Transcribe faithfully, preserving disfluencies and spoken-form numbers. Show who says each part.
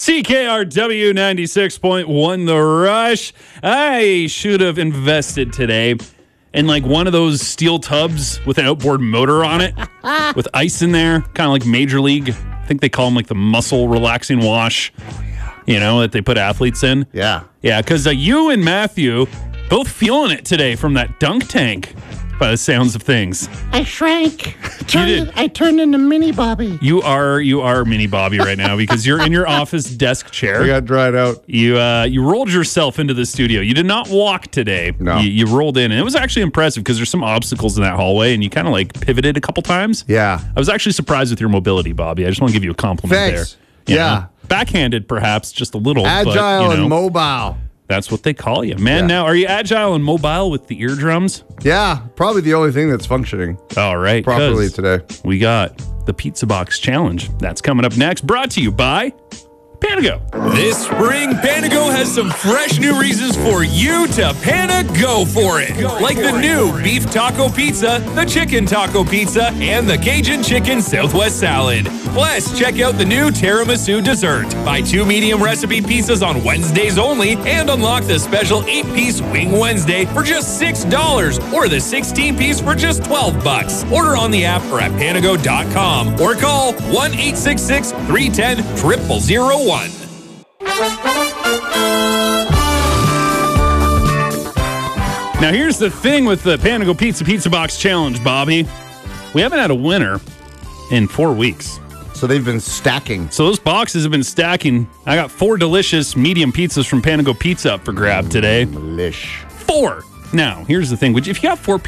Speaker 1: C K R W ninety-six point one The Rush. I should have invested today in like one of those steel tubs with an outboard motor on it with ice in there, kind of like Major League. I think they call them like the muscle relaxing wash, you know, that they put athletes in.
Speaker 2: Yeah.
Speaker 1: Yeah, because uh, you and Matthew both feeling it today from that dunk tank by the sounds of things.
Speaker 3: I shrank. Turned,
Speaker 1: did.
Speaker 3: I turned into mini Bobby.
Speaker 1: You are you are mini Bobby right now because you're in your office desk chair.
Speaker 2: I got dried out.
Speaker 1: You uh, you rolled yourself into the studio. You did not walk today.
Speaker 2: No.
Speaker 1: You, you rolled in, and it was actually impressive because there's some obstacles in that hallway, and you kind of like pivoted a couple times.
Speaker 2: Yeah.
Speaker 1: I was actually surprised with your mobility, Bobby. I just want to give you a compliment
Speaker 2: Thanks.
Speaker 1: there. You
Speaker 2: Yeah.
Speaker 1: know? Backhanded, perhaps, just a little.
Speaker 2: Agile
Speaker 1: but, you know,
Speaker 2: and mobile.
Speaker 1: That's what they call you. Man,
Speaker 2: Yeah.
Speaker 1: now, are you agile and mobile with the eardrums?
Speaker 2: Yeah. Probably the only thing that's functioning
Speaker 1: All right.
Speaker 2: properly
Speaker 1: 'cause
Speaker 2: today.
Speaker 1: We got the Pizza Box Challenge. That's coming up next, brought to you by Panago.
Speaker 4: This spring, Panago has some fresh new reasons for you to Panago for it. Like the new beef taco pizza, the chicken taco pizza, and the Cajun chicken Southwest salad. Plus, check out the new tiramisu dessert. Buy two medium recipe pizzas on Wednesdays only and unlock the special eight-piece Wing Wednesday for just six dollars or the sixteen-piece for just twelve bucks. Order on the app or at panago dot com or call one eight six six, three one zero, zero zero one.
Speaker 1: Now, here's the thing with the Panago Pizza Pizza Box Challenge, Bobby. We haven't had a winner in four weeks.
Speaker 2: So they've been stacking.
Speaker 1: So those boxes have been stacking. I got four delicious medium pizzas from Panago Pizza up for grab today.
Speaker 2: Delish.
Speaker 1: Four. Now, here's the thing. If you got four